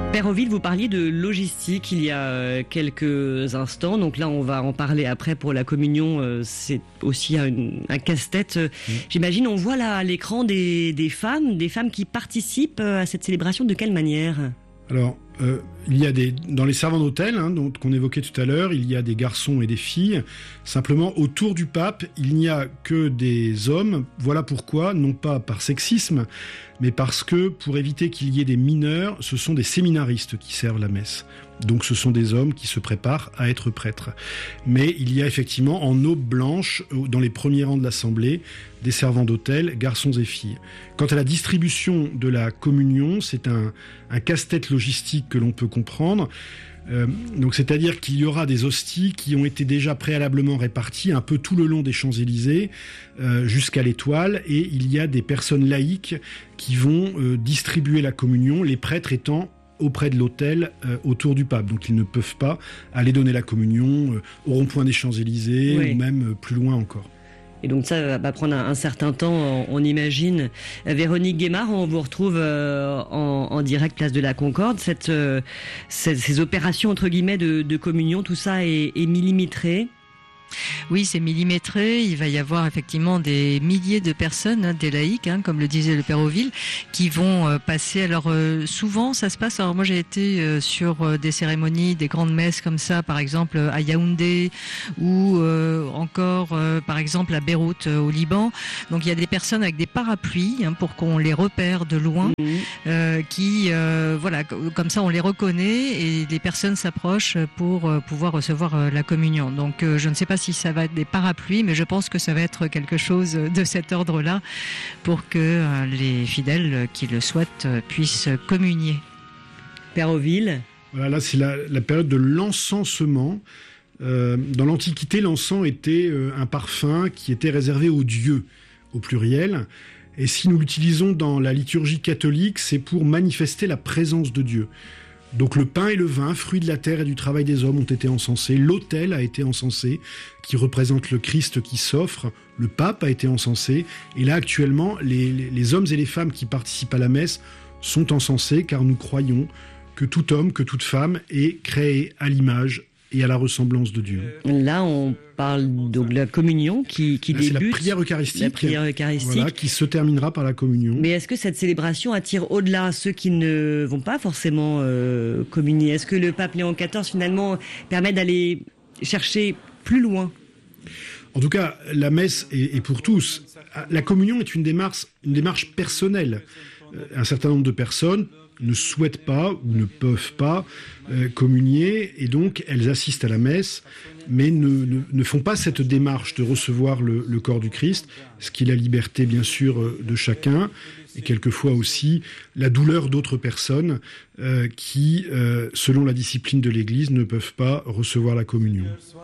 Père Oville, vous parliez de logistique il y a quelques instants. Donc là, on va en parler après pour la communion. C'est aussi un casse-tête. J'imagine, on voit là à l'écran des femmes qui participent à cette célébration. De quelle manière ? Alors, il y a dans les servants d'autel, qu'on évoquait tout à l'heure, il y a des garçons et des filles. Simplement, autour du pape, il n'y a que des hommes. Voilà pourquoi, non pas par sexisme, mais parce que, pour éviter qu'il y ait des mineurs, ce sont des séminaristes qui servent la messe. Donc ce sont des hommes qui se préparent à être prêtres. Mais il y a effectivement en aube blanche, dans les premiers rangs de l'Assemblée, des servants d'autel, garçons et filles. Quant à la distribution de la communion, c'est un casse-tête logistique que l'on peut comprendre. Donc c'est-à-dire qu'il y aura des hosties qui ont été déjà préalablement réparties un peu tout le long des Champs-Élysées jusqu'à l'Étoile, et il y a des personnes laïques qui vont distribuer la communion, les prêtres étant auprès de l'autel autour du pape. Donc ils ne peuvent pas aller donner la communion au rond-point des Champs-Élysées, oui, ou même plus loin encore. Et donc ça va prendre un certain temps, on imagine. Véronique Guémard, on vous retrouve en direct place de la Concorde. Ces opérations entre guillemets de communion, tout ça est millimétré. Oui, c'est millimétré. Il va y avoir effectivement des milliers de personnes, des laïcs, comme le disait le Père Oville, qui vont passer. Alors souvent, ça se passe. Alors moi, j'ai été sur des cérémonies, des grandes messes comme ça, par exemple à Yaoundé ou encore, par exemple, à Beyrouth, au Liban. Donc il y a des personnes avec des parapluies pour qu'on les repère de loin, qui, voilà, comme ça, on les reconnaît et les personnes s'approchent pour pouvoir recevoir la communion. Donc je ne sais pas si ça va être des parapluies, mais je pense que ça va être quelque chose de cet ordre-là pour que les fidèles qui le souhaitent puissent communier. Père Oville. Voilà, là c'est la période de l'encensement. Dans l'Antiquité, l'encens était un parfum qui était réservé aux dieux, au pluriel. Et si nous l'utilisons dans la liturgie catholique, c'est pour manifester la présence de Dieu. Donc le pain et le vin, fruits de la terre et du travail des hommes, ont été encensés. L'autel a été encensé, qui représente le Christ qui s'offre. Le pape a été encensé. Et là, actuellement, les hommes et les femmes qui participent à la messe sont encensés, car nous croyons que tout homme, que toute femme est créé à l'image et à la ressemblance de Dieu. Là, on parle donc de la communion qui débute. C'est la prière eucharistique. La prière eucharistique. Voilà, qui se terminera par la communion. Mais est-ce que cette célébration attire au-delà ceux qui ne vont pas forcément communier ? Est-ce que le pape Léon XIV, finalement, permet d'aller chercher plus loin ? En tout cas, la messe est pour tous. La communion est une démarche personnelle. Un certain nombre de personnes ne souhaitent pas ou ne peuvent pas communier, et donc elles assistent à la messe, mais ne font pas cette démarche de recevoir le corps du Christ, ce qui est la liberté bien sûr de chacun, et quelquefois aussi la douleur d'autres personnes qui, selon la discipline de l'Église, ne peuvent pas recevoir la communion.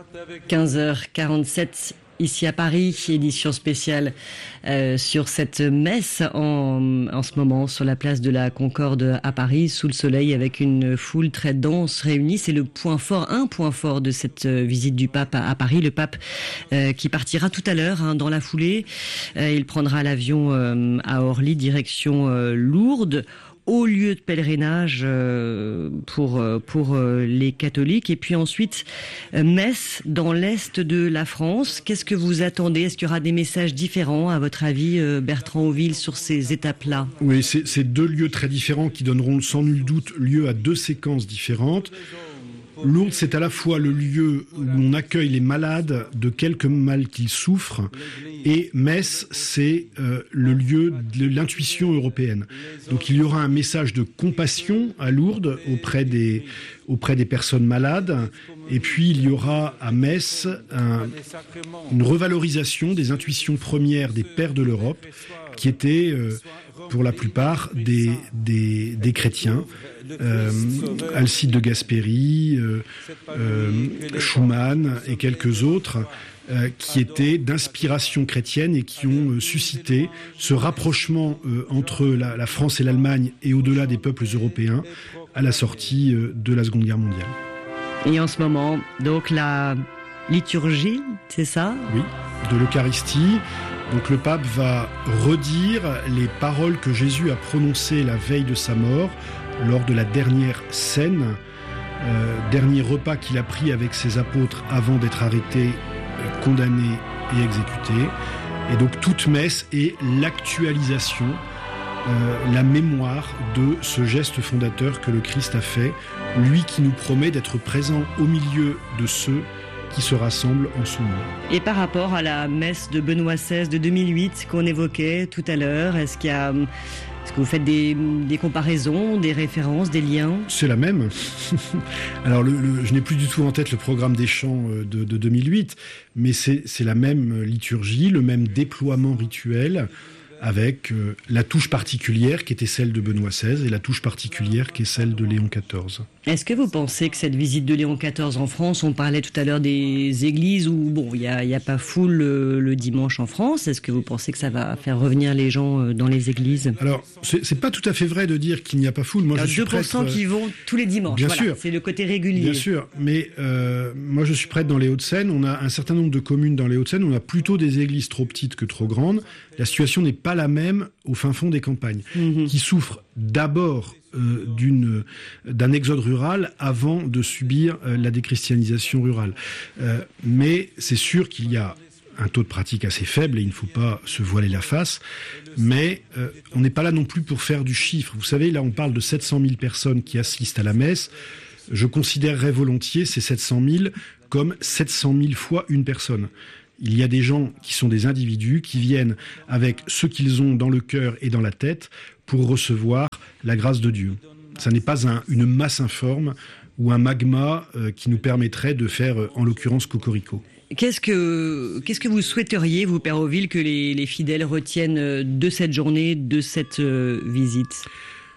15h47 ici à Paris, édition spéciale sur cette messe en ce moment sur la place de la Concorde à Paris, sous le soleil, avec une foule très dense réunie. C'est un point fort de cette visite du pape à Paris. Le pape qui partira tout à l'heure dans la foulée. Il prendra l'avion à Orly, direction Lourdes, au lieu de pèlerinage pour les catholiques. Et puis ensuite, messe dans l'est de la France. Qu'est-ce que vous attendez ? Est-ce qu'il y aura des messages différents, à votre avis, Bertrand Oville, sur ces étapes-là ? Oui, c'est deux lieux très différents qui donneront sans nul doute lieu à deux séquences différentes. Lourdes, c'est à la fois le lieu où on accueille les malades de quelque mal qu'ils souffrent, et Metz, c'est le lieu de l'intuition européenne. Donc il y aura un message de compassion à Lourdes auprès des personnes malades, et puis il y aura à Metz une revalorisation des intuitions premières des pères de l'Europe, qui étaient pour la plupart des chrétiens. Alcide de Gasperi, Schumann et quelques autres qui étaient d'inspiration chrétienne et qui ont suscité ce rapprochement entre la France et l'Allemagne et au-delà des peuples européens à la sortie de la Seconde Guerre mondiale. Et en ce moment, donc la liturgie, c'est ça ? Oui, de l'Eucharistie, Donc le pape va redire les paroles que Jésus a prononcées la veille de sa mort, lors de la dernière scène, dernier repas qu'il a pris avec ses apôtres avant d'être arrêté, condamné et exécuté. Et donc toute messe est l'actualisation, la mémoire de ce geste fondateur que le Christ a fait, lui qui nous promet d'être présent au milieu de ceux qui se rassemblent en son nom. Et par rapport à la messe de Benoît XVI de 2008 qu'on évoquait tout à l'heure, est-ce que vous faites des comparaisons, des références, des liens ? C'est la même. Alors, je n'ai plus du tout en tête le programme des chants de 2008, mais c'est la même liturgie, le même déploiement rituel, avec la touche particulière qui était celle de Benoît XVI et la touche particulière qui est celle de Léon XIV. Est-ce que vous pensez que cette visite de Léon XIV en France, on parlait tout à l'heure des églises où il y a pas foule le dimanche en France, est-ce que vous pensez que ça va faire revenir les gens dans les églises ? Alors, c'est pas tout à fait vrai de dire qu'il n'y a pas foule. Moi, je suis 2% prêtre, qui vont tous les dimanches, bien voilà, sûr. C'est le côté régulier. Bien sûr, mais moi je suis prêtre dans les Hauts-de-Seine, on a un certain nombre de communes dans les Hauts-de-Seine, on a plutôt des églises trop petites que trop grandes. La situation n'est pas la même au fin fond des campagnes, qui souffrent d'abord d'un exode rural avant de subir la déchristianisation rurale. Mais c'est sûr qu'il y a un taux de pratique assez faible et il ne faut pas se voiler la face, mais on n'est pas là non plus pour faire du chiffre. Vous savez, là on parle de 700 000 personnes qui assistent à la messe. Je considérerais volontiers ces 700 000 comme 700 000 fois une personne. Il y a des gens qui sont des individus qui viennent avec ce qu'ils ont dans le cœur et dans la tête pour recevoir la grâce de Dieu. Ça n'est pas une masse informe ou un magma qui nous permettrait de faire, en l'occurrence, cocorico. Qu'est-ce que vous souhaiteriez, vous, Père Oville, que les fidèles retiennent de cette journée, de cette visite ?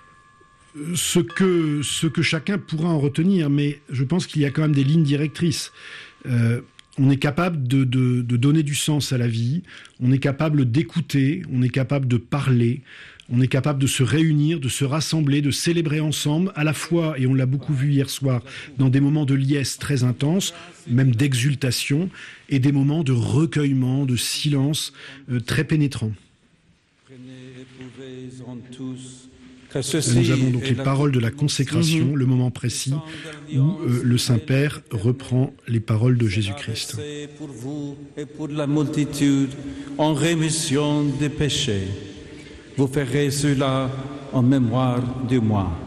Ce que chacun pourra en retenir, mais je pense qu'il y a quand même des lignes directrices. On est capable de donner du sens à la vie, on est capable d'écouter, on est capable de parler, on est capable de se réunir, de se rassembler, de célébrer ensemble, à la fois, et on l'a beaucoup vu hier soir, dans des moments de liesse très intenses, même d'exultation, et des moments de recueillement, de silence très pénétrants. Nous avons donc les paroles de la consécration, le moment précis où le Saint-Père reprend les paroles de Jésus-Christ. Pour vous et pour la multitude, en rémission des péchés. Vous ferez cela en mémoire de moi.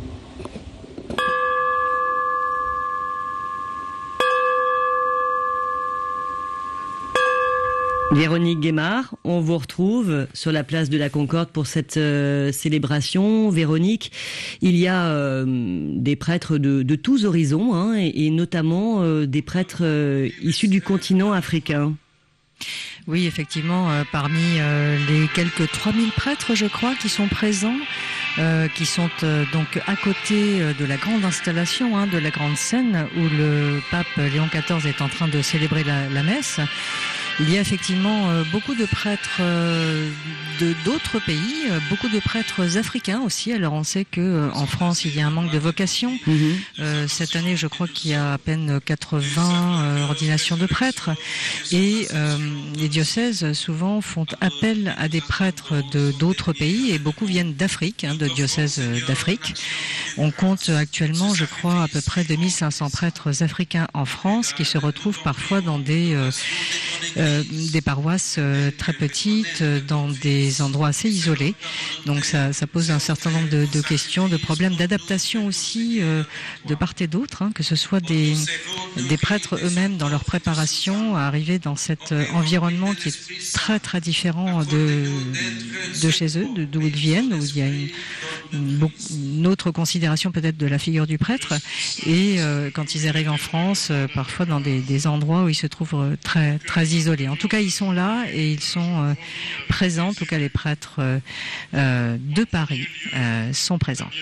Véronique Guémard, on vous retrouve sur la place de la Concorde pour cette célébration. Véronique, il y a des prêtres de tous horizons, et notamment des prêtres issus du continent africain. Oui, effectivement, parmi les quelques 3000 prêtres, je crois, qui sont présents, qui sont donc à côté de la grande installation, de la grande scène où le pape Léon XIV est en train de célébrer la messe. Il y a effectivement beaucoup de prêtres d'autres pays, beaucoup de prêtres africains aussi. Alors on sait que en France il y a un manque de vocation. Cette année, je crois qu'il y a à peine 80 ordinations de prêtres, et les diocèses souvent font appel à des prêtres d'autres pays, et beaucoup viennent d'Afrique, de diocèses d'Afrique. On compte actuellement, je crois, à peu près 2500 prêtres africains en France qui se retrouvent parfois dans des paroisses très petites, dans des endroits assez isolés. Donc ça pose un certain nombre de questions, de problèmes d'adaptation aussi de part et d'autre, que ce soit des prêtres eux-mêmes dans leur préparation à arriver dans cet environnement qui est très très différent de chez eux, d'où ils viennent, où il y a une autre considération peut-être de la figure du prêtre, et quand ils arrivent en France, parfois dans des endroits où ils se trouvent très très isolés. En tout cas, ils sont là et ils sont présents. En tout cas, les prêtres de Paris sont présents.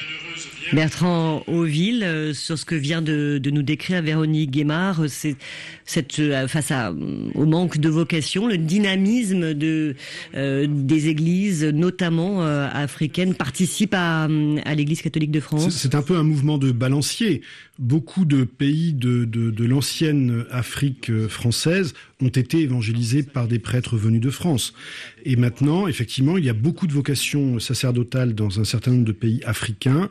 Bertrand Hauville, sur ce que vient de nous décrire Véronique Guémard, c'est face au manque de vocation, le dynamisme des églises, notamment africaines, participe à l'Église catholique de France. C'est un peu un mouvement de balancier. Beaucoup de pays de l'ancienne Afrique française ont été évangélisés par des prêtres venus de France. Et maintenant, effectivement, il y a beaucoup de vocations sacerdotales dans un certain nombre de pays africains.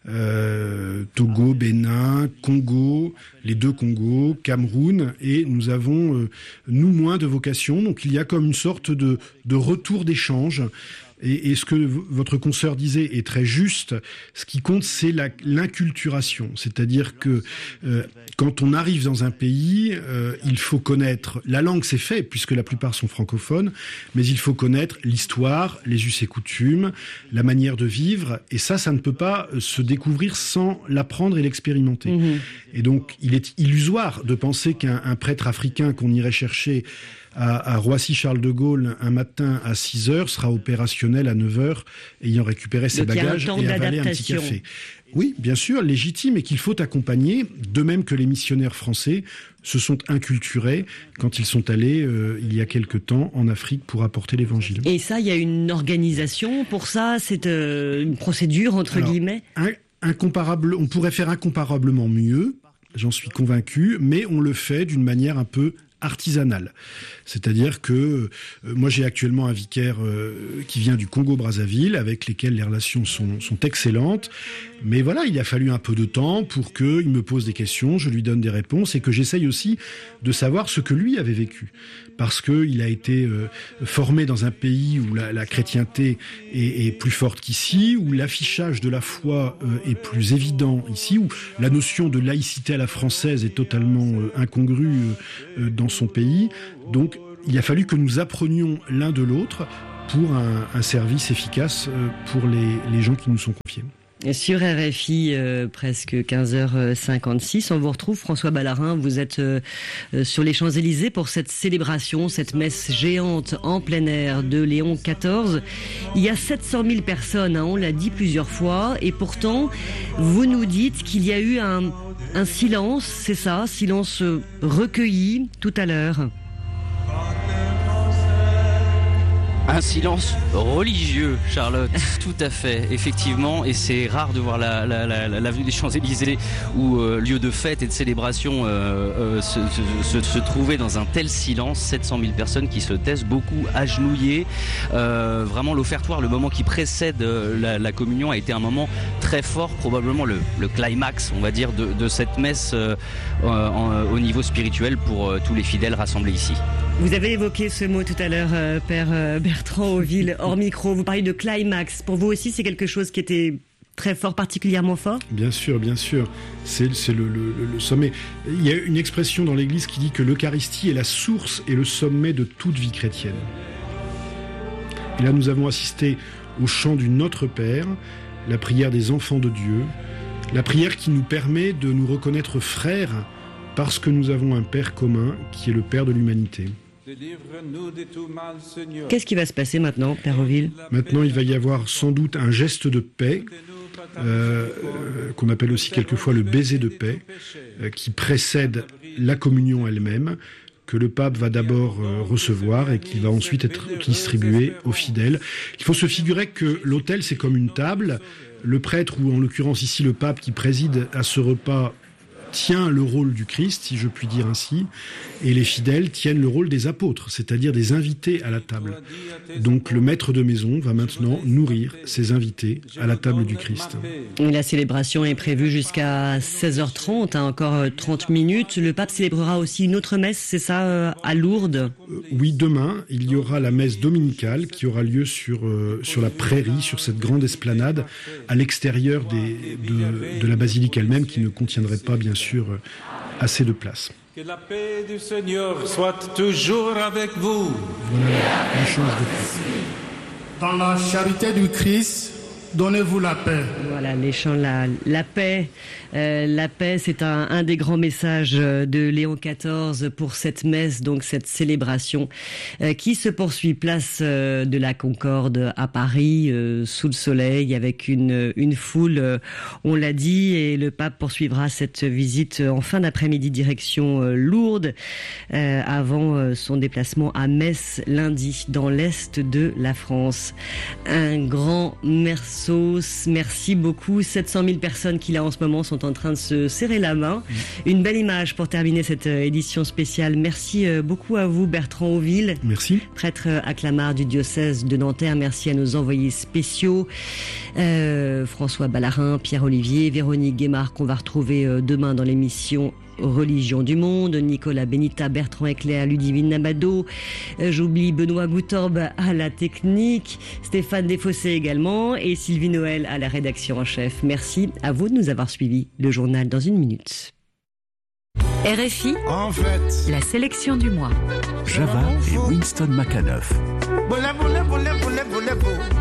Togo, Bénin, Congo, les 2 Congos, Cameroun, et nous avons, nous, moins de vocations. Donc il y a comme une sorte de retour d'échange. Et ce que votre consoeur disait est très juste. Ce qui compte, c'est l'inculturation. C'est-à-dire que quand on arrive dans un pays, il faut connaître... La langue, c'est fait, puisque la plupart sont francophones, mais il faut connaître l'histoire, les us et coutumes, la manière de vivre. Et ça ne peut pas se découvrir sans l'apprendre et l'expérimenter. Mmh. Et donc, il est illusoire de penser qu'un prêtre africain qu'on irait chercher à Roissy-Charles de Gaulle un matin à 6h sera opérationnel à 9h, ayant récupéré ses bagages et avalé un petit café. Oui, bien sûr, légitime, et qu'il faut accompagner, de même que les missionnaires français se sont inculturés quand ils sont allés, il y a quelque temps, en Afrique pour apporter l'évangile. Et ça, il y a une organisation pour ça, c'est une procédure, entre guillemets. On pourrait faire incomparablement mieux, j'en suis convaincu, mais on le fait d'une manière un peu artisanale. C'est-à-dire que moi j'ai actuellement un vicaire qui vient du Congo-Brazzaville, avec lesquels les relations sont excellentes, mais voilà, il a fallu un peu de temps pour qu'il me pose des questions, je lui donne des réponses, et que j'essaye aussi de savoir ce que lui avait vécu. Parce qu'il a été formé dans un pays où la chrétienté est plus forte qu'ici, où l'affichage de la foi est plus évident ici, où la notion de laïcité à la française est totalement incongrue dans son pays. Donc il a fallu que nous apprenions l'un de l'autre pour un service efficace pour les gens qui nous sont confiés. Sur RFI, presque 15h56, on vous retrouve, François Ballarin, vous êtes sur les Champs-Élysées pour cette célébration, cette messe géante en plein air de Léon XIV. Il y a 700 000 personnes, on l'a dit plusieurs fois, et pourtant, vous nous dites qu'il y a eu un silence, c'est ça, silence recueilli tout à l'heure. Un silence religieux, Charlotte, tout à fait, effectivement, et c'est rare de voir l'avenue des Champs-Élysées ou lieu de fête et de célébration se trouver dans un tel silence. 700 000 personnes qui se taisent, beaucoup agenouillées. Vraiment l'offertoire, le moment qui précède la communion a été un moment très fort, probablement le climax, on va dire, de cette messe au niveau spirituel pour tous les fidèles rassemblés ici. Vous avez évoqué ce mot tout à l'heure, Père Bertrand Hauville, hors micro. Vous parlez de climax. Pour vous aussi, c'est quelque chose qui était très fort, particulièrement fort ? Bien sûr, bien sûr. C'est le sommet. Il y a une expression dans l'Église qui dit que l'Eucharistie est la source et le sommet de toute vie chrétienne. Et là, nous avons assisté au chant du Notre Père, la prière des enfants de Dieu, la prière qui nous permet de nous reconnaître frères parce que nous avons un Père commun qui est le Père de l'humanité. Qu'est-ce qui va se passer maintenant, Père Hauville ? Maintenant, il va y avoir sans doute un geste de paix, qu'on appelle aussi quelquefois le baiser de paix, qui précède la communion elle-même, que le pape va d'abord recevoir et qui va ensuite être distribué aux fidèles. Il faut se figurer que l'autel, c'est comme une table. Le prêtre, ou en l'occurrence ici le pape qui préside à ce repas, tient le rôle du Christ, si je puis dire ainsi, et les fidèles tiennent le rôle des apôtres, c'est-à-dire des invités à la table. Donc le maître de maison va maintenant nourrir ses invités à la table du Christ. La célébration est prévue jusqu'à 16h30, encore 30 minutes. Le pape célébrera aussi une autre messe, c'est ça, à Lourdes ? Oui, demain, il y aura la messe dominicale qui aura lieu sur la prairie, sur cette grande esplanade, à l'extérieur de la basilique elle-même, qui ne contiendrait pas, bien sûr, assez de place. Que la paix du Seigneur soit toujours avec vous. Voilà l'échange de paix. Dans la charité du Christ, donnez-vous la paix. Voilà, les chants, la paix. La paix, c'est un des grands messages de Léon XIV pour cette messe, donc cette célébration qui se poursuit place de la Concorde à Paris, sous le soleil, avec une foule, on l'a dit, et le pape poursuivra cette visite en fin d'après-midi direction Lourdes, avant son déplacement à Metz lundi, dans l'est de la France. Un grand merci beaucoup. 700 000 personnes qui là en ce moment sont en train de se serrer la main. Une belle image pour terminer cette édition spéciale. Merci beaucoup à vous, Bertrand Auville. Merci. Prêtre acclamard du diocèse de Nanterre. Merci à nos envoyés spéciaux, François Ballarin, Pierre Olivier, Véronique Guémard, qu'on va retrouver demain dans l'émission Religion du Monde, Nicolas Benita, Bertrand Eclair, Ludivine Nabado, j'oublie Benoît Goutorbe à la technique, Stéphane Desfossés également, et Sylvie Noël à la rédaction en chef. Merci à vous de nous avoir suivis. Le journal dans une minute. RFI, En fait, la sélection du mois. Java et Winston McAnuff.